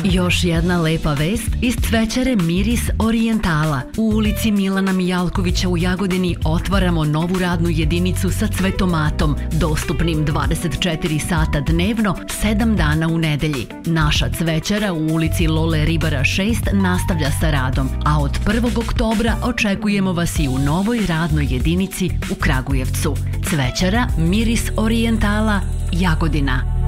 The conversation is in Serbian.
Još jedna lepa vest iz cvećare Miris Orijentala. U ulici Milana Mijalkovića u Jagodini otvaramo novu radnu jedinicu sa cvetomatom, dostupnim 24 sata dnevno, 7 dana u nedelji. Naša cvećara u ulici Lole Ribara 6 nastavlja sa radom, a od 1. oktobra očekujemo vas i u novoj radnoj jedinici u Kragujevcu. Cvećara Miris Orijentala, Jagodina.